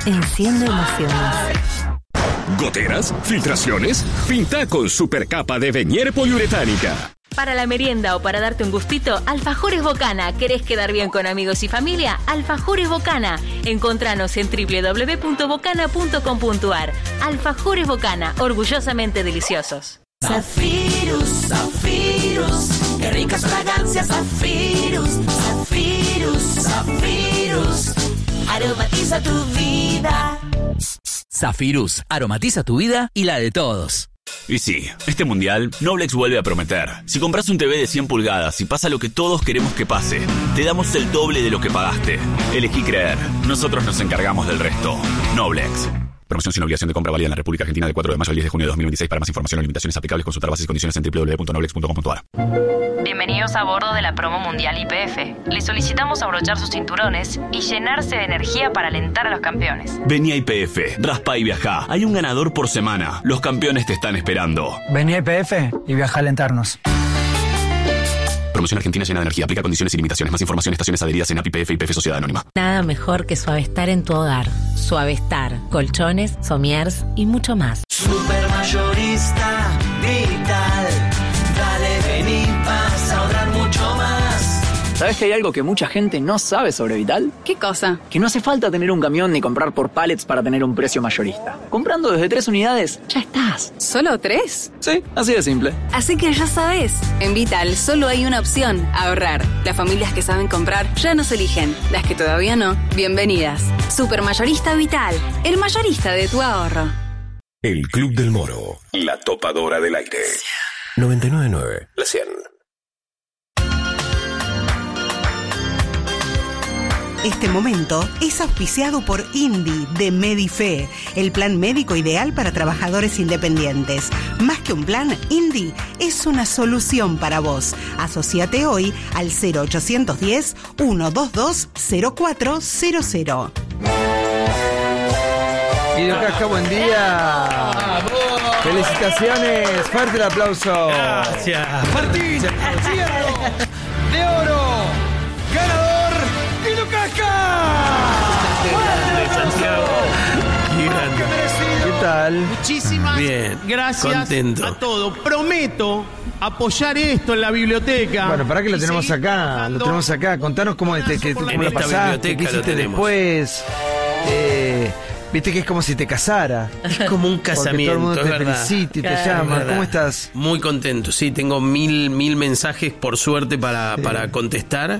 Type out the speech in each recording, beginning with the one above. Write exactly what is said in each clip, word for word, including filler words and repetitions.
enciende emociones. ¿Goteras? ¿Filtraciones? Pinta con supercapa de Venier poliuretánica. Para la merienda o para darte un gustito, Alfajores Bocana. ¿Querés quedar bien con amigos y familia? Alfajores Bocana. Encontranos en doble u doble u doble u punto bocana punto com punto a r. Alfajores Bocana, orgullosamente deliciosos. Zafirus, Zafirus, qué ricas fragancias, Zafirus, Zafirus, Zafirus, aromatiza tu vida. Zafirus, aromatiza tu vida y la de todos. Y sí, este mundial, Noblex vuelve a prometer. Si compras un T V de cien pulgadas y pasa lo que todos queremos que pase, te damos el doble de lo que pagaste. Elegí creer. Nosotros nos encargamos del resto. Noblex. Promoción sin obligación de compra válida en la República Argentina del cuatro de mayo al diez de junio de dos mil veintiséis. Para más información o limitaciones aplicables, consultar bases y condiciones en doble u doble u doble u punto noblex punto com punto a r. Bienvenidos a bordo de la promo mundial Y P F. Les solicitamos abrochar sus cinturones y llenarse de energía para alentar a los campeones. Vení a Y P F, raspa y viajá. Hay un ganador por semana. Los campeones te están esperando. Vení a Y P F y viaja a alentarnos. Promoción argentina llena de energía. Aplica condiciones y limitaciones. Más información, estaciones adheridas en A P I P F y P F Sociedad Anónima. Nada mejor que Suavestar en tu hogar. Suavestar, colchones, somiers y mucho más. Supermayorista Vital. Dale, vení, vas a ahorrar mucho más. ¿Sabes que hay algo que mucha gente no sabe sobre Vital? ¿Qué cosa? Que no hace falta tener un camión ni comprar por pallets para tener un precio mayorista. Comprando desde tres unidades, ya estás. ¿Solo tres? Sí, así de simple. Así que ya sabes, en Vital solo hay una opción, ahorrar. Las familias que saben comprar ya nos eligen. Las que todavía no, bienvenidas. Supermayorista Vital, el mayorista de tu ahorro. El Club del Moro. La topadora del aire. noventa y nueve punto nueve. La cien. Este momento es auspiciado por INDI de Medife, el plan médico ideal para trabajadores independientes. Más que un plan, INDI es una solución para vos. Asociate hoy al cero ochocientos diez, ciento veintidós, cero cuatro cero cero. Guido Casca, buen día. Felicitaciones, fuerte el aplauso. Gracias. Martín, cierro de oro, ganador, Guido Casca. De Santiago. ¿Qué tal? Muchísimas Bien, gracias contento. a todos. Prometo apoyar esto en la biblioteca. Bueno, para que lo tenemos acá, lo tenemos acá. Contanos cómo, este, que, cómo lo pasaste, qué hiciste después. Eh, Viste que es como si te casara. Es como un casamiento, todo el mundo es te verdad. felicita y te Claro, llama. es ¿Cómo estás? Muy contento, sí, tengo mil, mil mensajes por suerte para, Sí. para contestar.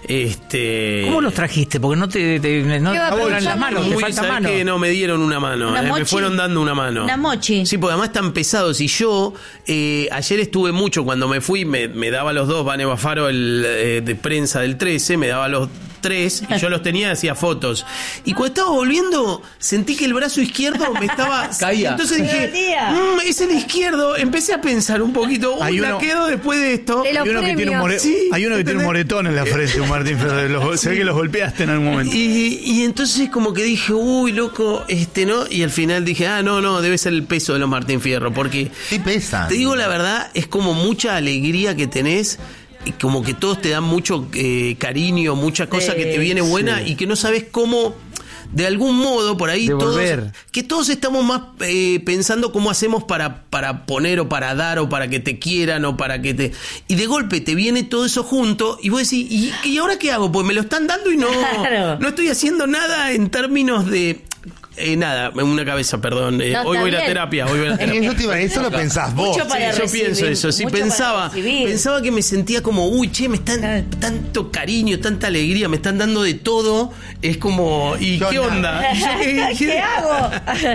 Este... ¿Cómo los trajiste? Porque no te, te no ¿Qué va a te pedir? las manos, te Muy, falta ¿sabés mano. que no me dieron una mano? Una eh, me mochi. fueron dando una mano. Una mochi. Sí, porque además están pesados. Y yo, eh, ayer estuve mucho, cuando me fui, me, me daba los dos, Vane Bafaro, el eh, de prensa del trece, me daba los tres, y yo los tenía, hacía fotos. Y cuando estaba volviendo, sentí que el brazo izquierdo me estaba... Caía. Entonces dije, mmm, es el izquierdo. Empecé a pensar un poquito, uy, Hay la uno- quedo después de esto. De los Hay uno, que tiene un, more- Sí, hay uno que tiene un ¿entendés? moretón en la frente, un Martín Fierro. Los- Se ve que los golpeaste en algún momento. Y, y entonces como que dije, uy, loco, este no, y al final dije, ah, no, no, debe ser el peso de los Martín Fierro, porque Sí pesa. te digo la verdad, es como mucha alegría que tenés, y como que todos te dan mucho eh, cariño, mucha cosa que te viene buena sí. y que no sabes cómo, de algún modo, por ahí todos, Devolver. que todos estamos más eh, pensando cómo hacemos para, para poner o para dar o para que te quieran o para que te... Y de golpe te viene todo eso junto y vos decís, ¿y, y ahora qué hago? Pues me lo están dando y no, Claro. no estoy haciendo nada en términos de... Eh, nada, una cabeza, perdón. Eh, No, hoy está voy a la bien. terapia. Hoy voy a la terapia. Eso, te iba- eso lo pensás vos. Mucho para Sí, yo recibir, pienso eso, sí, mucho para pensaba, recibir. pensaba que me sentía como, uy, che, me están tanto cariño, tanta alegría, me están dando de todo, es como, ¿y ¿Qué qué onda? onda? ¿Y yo qué, qué- ¿Qué hago?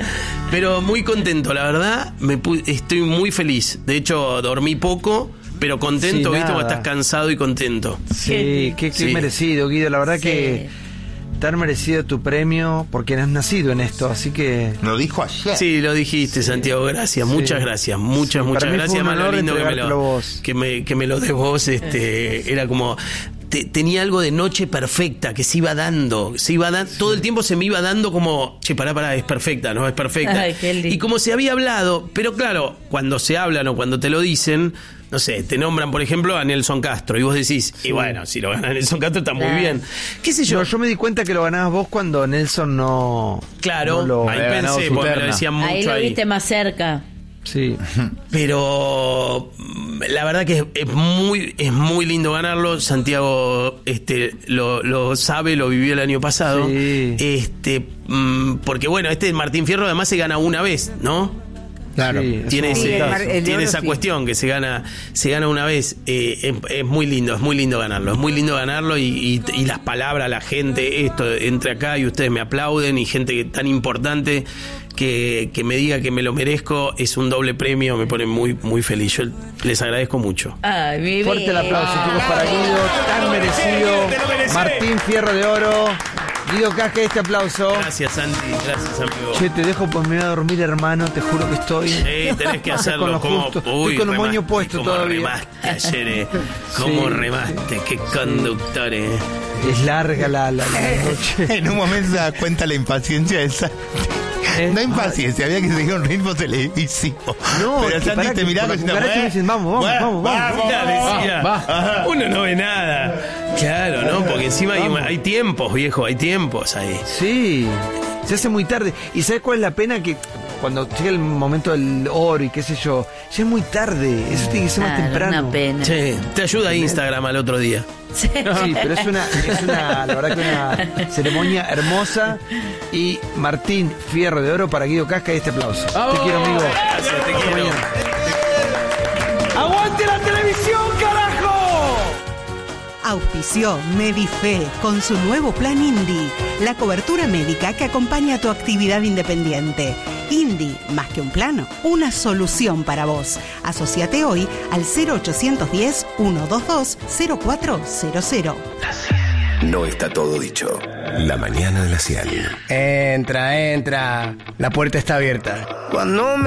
Pero muy contento, la verdad, me pu- estoy muy feliz. De hecho, dormí poco, pero contento, Sí, viste, vos nada. estás cansado y contento. Sí, qué, qué Sí. merecido, Guido. La verdad Sí. que tan merecido tu premio porque has nacido en esto, así que... Lo dijo ayer. Sí, lo dijiste, Santiago, gracias, Sí. muchas gracias, muchas, Sí, muchas para mí fue gracias, un más lo honor lindo que me entregártelo lo, vos. que me, que me lo des vos, este, era como, te, tenía algo de noche perfecta, que se iba dando, se iba dando, sí. Todo el tiempo se me iba dando como, che, pará, pará, es perfecta, no, es perfecta. Ay, qué lindo. Y como se había hablado, pero claro, cuando se hablan o cuando te lo dicen, no sé, te nombran, por ejemplo, a Nelson Castro, y vos decís, sí. Y bueno, si lo gana Nelson Castro está claro. Muy bien. ¿Qué sé yo? No, yo me di cuenta que lo ganabas vos cuando Nelson no... Claro, no lo ahí pensé, porque me lo decían mucho ahí. Ahí lo ahí. viste más cerca. Sí. Pero la verdad que es, es muy es muy lindo ganarlo. Santiago este lo, lo sabe, lo vivió el año pasado. Sí. Este porque bueno, este Martín Fierro además se gana una vez, ¿no? Claro, sí, tiene, sí, ese, el, el tiene oro, esa sí. cuestión que se gana se gana una vez. Eh, es, es muy lindo, es muy lindo ganarlo, es muy lindo ganarlo y, y, y las palabras, la gente, esto, entre acá y ustedes me aplauden y gente tan importante que, que me diga que me lo merezco, es un doble premio, me pone muy muy feliz. Yo les agradezco mucho. Ay, mi fuerte el aplauso, chicos, para Guido, tan merecido. Martín Fierro de Oro. Guido Casca, este aplauso. Gracias, Santi, gracias, amigo. Che, te dejo pues me voy a dormir, hermano, te juro que estoy. Sí, tenés que hacerlo. con como, justo. Uy, estoy con un remaste, moño puesto como todavía. Remaste ayer, eh. Como sí. remaste, qué conductor, eh. Es larga la, la, la noche. En un momento se da cuenta la impaciencia de Santi. No impaciencia, había que seguir un ritmo televisivo. No, pero es que Santi te miraba diciendo, me dicen, vamos, vamos, vamos, vamos. vamos, decía, va, va. Uno no ve nada. Claro, ¿no? Porque encima hay, hay tiempos, viejo, hay tiempos ahí. Sí, se hace muy tarde. ¿Y sabes cuál es la pena? Que cuando llega el momento del oro y qué sé yo, ya es muy tarde. Eso tiene que ser más claro, temprano. Una pena. Sí, te ayuda Instagram al otro día. Sí, sí, pero es una, es una, la verdad que una ceremonia hermosa. Y Martín Fierro de Oro para Guido Casca y este aplauso. ¡Oh! Te quiero, amigo. Gracias, te quiero. ¡Aguante la televisión, carajo! Auspició Medife con su nuevo plan Indy, la cobertura médica que acompaña a tu actividad independiente. Indy, más que un plano, una solución para vos. Asociate hoy al cero ochocientos diez, ciento veintidós, cero cuatro cero cero. No está todo dicho. La mañana de la Cian. Entra, entra. La puerta está abierta. Cuando me